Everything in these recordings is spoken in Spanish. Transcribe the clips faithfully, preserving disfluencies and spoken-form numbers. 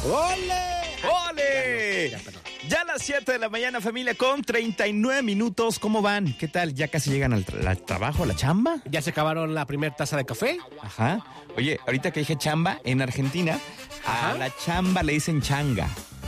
¡Ole! ¡Ole! Ya, perdón. Ya a las siete de la mañana, familia, con treinta y nueve minutos. ¿Cómo van? ¿Qué tal? ¿Ya casi llegan al, tra- al trabajo, a la chamba? ¿Ya se acabaron la primera taza de café? Ajá. Oye, ahorita que dije chamba, en Argentina, Ajá. a la chamba le dicen changa.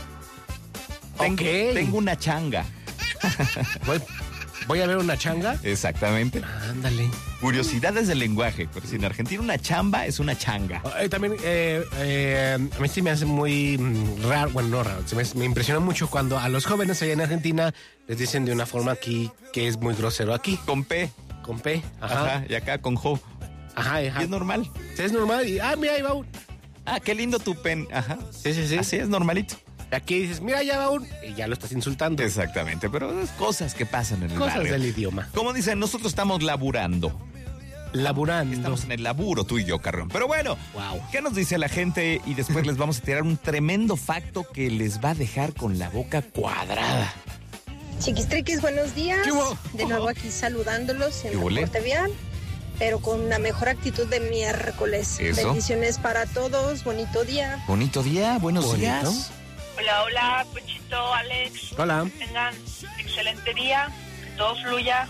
Tengo, Ok. tengo una changa. Voy, voy a ver una changa. Exactamente. Ándale. Curiosidades del lenguaje. Pero si en Argentina una chamba es una changa. Eh, también, eh, eh, a mí sí me hace muy mm, raro, bueno, no raro, se me, me impresiona mucho cuando a los jóvenes allá en Argentina les dicen de una forma aquí que es muy grosero aquí, Con P. con P, Ajá. ajá, Y acá con Jo. ajá, Y ajá. es normal. Sí, es normal y, ah, mira, ahí va un. Ah, qué lindo tu pen. Ajá. Sí, sí, sí. Así es, normalito. Aquí dices, mira, ya va un, y ya lo estás insultando. Exactamente, pero es cosas que pasan en el Cosas barrio. del idioma. Como dicen, nosotros estamos laburando. Laburando. Estamos en el laburo, tú y yo, Carrón. Pero bueno, Wow. ¿qué nos dice la gente? Y después les vamos a tirar un tremendo facto que les va a dejar con la boca cuadrada. Chiquistriquis, buenos días. ¿Qué hubo? De nuevo aquí saludándolos en ¿Qué la huele? Puerta Vial, pero con una mejor actitud de miércoles. Eso. Bendiciones para todos, bonito día. Bonito día, buenos Bonito. días. Hola, hola, Puchito, Alex. Hola. Tengan excelente día, que todo fluya,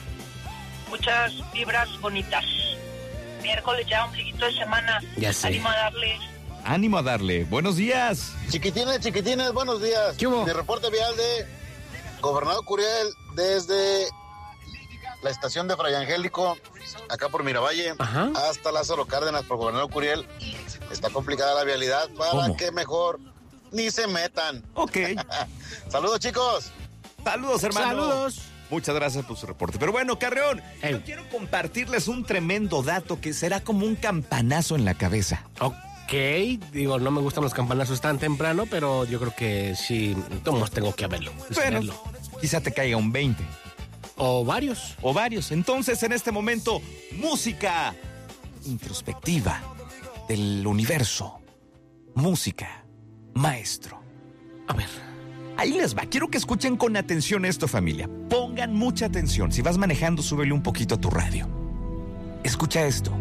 muchas vibras bonitas. Miércoles ya, ombliguito de semana. Ya sé. Ánimo a darle. Ánimo a darle. Buenos días. Chiquitines, chiquitines, buenos días. ¿Qué hubo? Mi reporte vial de Gobernador Curiel desde la estación de Fray Angélico, acá por Miravalle, Ajá. hasta Lázaro Cárdenas por Gobernador Curiel. Está complicada la vialidad para ¿Cómo? que mejor ni se metan. Ok. Saludos, chicos. Saludos, hermano. Saludos. Muchas gracias por su reporte. Pero bueno, Carreón, Ey. yo quiero compartirles un tremendo dato que será como un campanazo en la cabeza. Ok, digo, no me gustan los campanazos tan temprano, pero yo creo que sí, todos tengo que verlo, Bueno, esperarlo. quizá te caiga un veinte. O varios. O varios. Entonces, en este momento, música introspectiva del universo. Música, maestro. A ver. Ahí les va. Quiero que escuchen con atención esto, familia. Pongan mucha atención. Si vas manejando, súbele un poquito a tu radio. Escucha esto.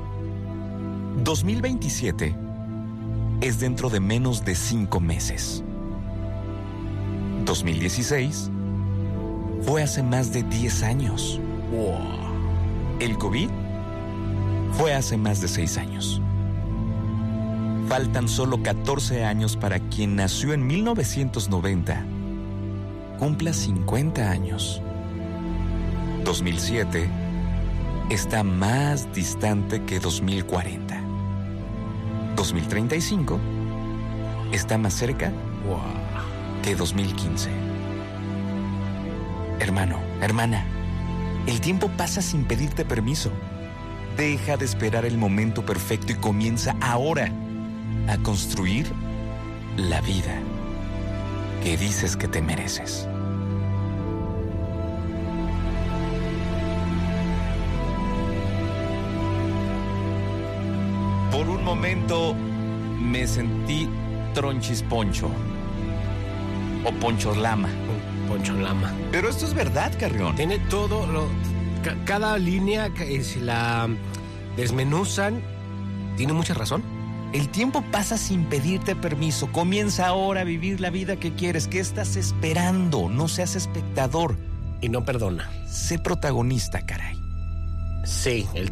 dos mil veintisiete es dentro de menos de cinco meses. dos mil dieciséis fue hace más de diez años. El COVID fue hace más de seis años. Faltan solo catorce años para quien nació en mil novecientos noventa cumpla cincuenta años. dos mil siete está más distante que dos mil cuarenta. dos mil treinta y cinco está más cerca que dos mil quince. Hermano, hermana, el tiempo pasa sin pedirte permiso. Deja de esperar el momento perfecto y comienza ahora a construir la vida que dices que te mereces. Por un momento me sentí Tronchis Poncho o Poncho Lama. Poncho Lama. Pero esto es verdad, Carrión. Tiene todo lo. ca- cada línea, ca- eh, si la desmenuzan, tiene mucha razón. El tiempo pasa sin pedirte permiso. Comienza ahora a vivir la vida que quieres. ¿Qué estás esperando? No seas espectador. Y no perdona. Sé protagonista, caray. Sí, el